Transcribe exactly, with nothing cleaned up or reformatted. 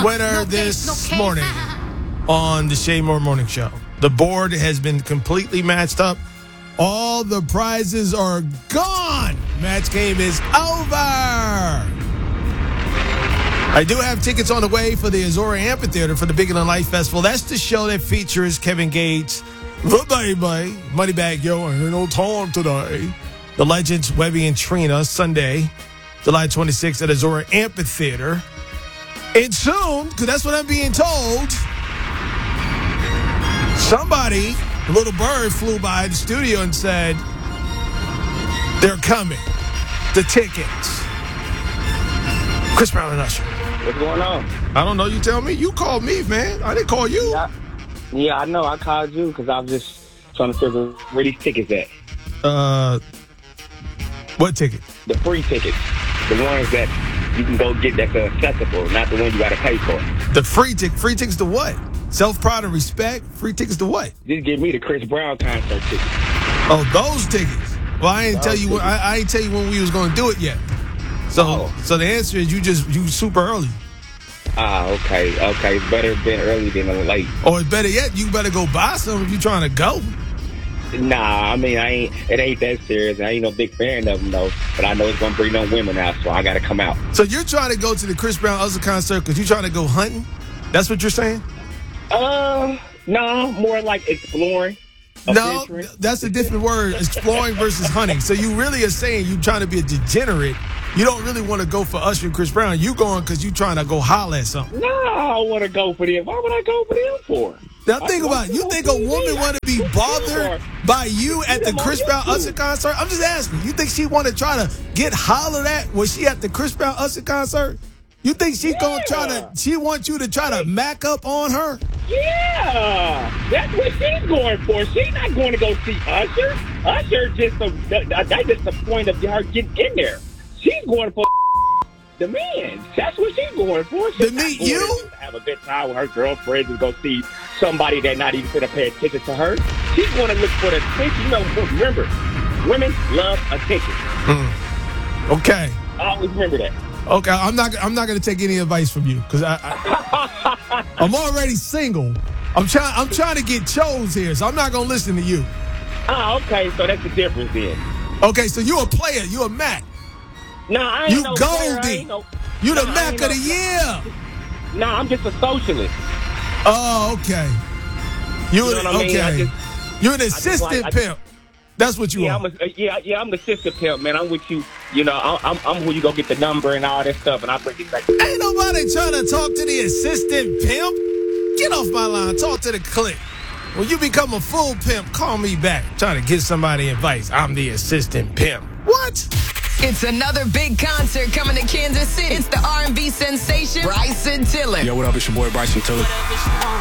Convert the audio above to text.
winner this morning on the Shea Moore Morning Show. The board has been completely matched up. All the prizes are gone. Match game is over. I do have tickets on the way for the Azora Amphitheater for the Bigger Than Life Festival. That's the show that features Kevin Gates, the baby, Moneybag Yo, ain't no time today. The Legends, Webby and Trina, Sunday, July twenty-sixth at Azora Amphitheater. And soon, because that's what I'm being told, somebody, a little bird, flew by the studio and said, they're coming. The tickets. Chris Brown and Usher. What's going on? I don't know. You tell me. You called me, man. I didn't call you. Yeah, yeah I know. I called you because I was just trying to figure where these tickets at. Uh, what ticket? The free tickets. The ones that you can go get that's accessible, not the one you got to pay for. The free ticket. Free tickets to what? Self-pride and respect? Free tickets to what? Just give me the Chris Brown concert tickets. Oh, those tickets. Well, I ain't Those tell you. When, I, I ain't tell you when we was going to do it yet. So, Oh. so the answer is you just you super early. Ah, okay, okay. It's better been early than late. Or better yet, you better go buy some if you're trying to go. Nah, I mean, I ain't. It ain't that serious. I ain't no big fan of them though. But I know it's gonna bring no women out, so I gotta come out. So you're trying to go to the Chris Brown Usher concert because you're trying to go hunting? That's what you're saying? Uh, no, more like exploring. No, adventuring. that's a different word. Exploring versus hunting. So you really are saying you trying to be a degenerate. You don't really want to go for Usher and Chris Brown. You going because you trying to go holler at something. No, I want to go for them. Why would I go for them for? Now think about it. You think a woman want to be bothered by you at the Chris Brown Usher concert? I'm just asking. You think she want to try to get hollered at when she at the Chris Brown Usher concert? You think she gonna try to? She wants you to try to mac up on her? Yeah, that's what she's going for. She's not going to go see Usher. Usher just a, that, that's just the point of her getting in there. She's going for the man. That's what she's going for. She's To not meet going you? to have a good time with her girlfriends and go see somebody that not even going to pay attention to her. She's going to look for the attention. You know, remember, women love attention. Mm. Okay. Always remember that. Okay. I'm not. I'm not gonna take any advice from you because I, I I'm already single. I'm trying. I'm trying to get chose here, so I'm not gonna listen to you. Ah, okay. So that's the difference then. Okay. So you a player. You a Mac. No, I ain't You no player. I Goldie. ain't no, You the Nah, I Mac ain't of no- the year. Nah, I'm just a socialist. Oh, okay. You, You know what I mean? okay? I just- You're an just assistant like- I- pimp. That's what you Yeah, are. I'm a, uh, yeah, yeah, I'm the sister pimp, man. I'm with you. You know, I'm, I'm, I'm who you go get the number and all that stuff, and I bring it back. Ain't nobody trying to talk to the assistant pimp. Get off my line. Talk to the clique. When you become a full pimp, call me back. Trying to get somebody advice. I'm the assistant pimp. What? It's another big concert coming to Kansas City. It's the R and B sensation, Bryson Tiller. Yo, what up? It's your boy Bryson Tiller.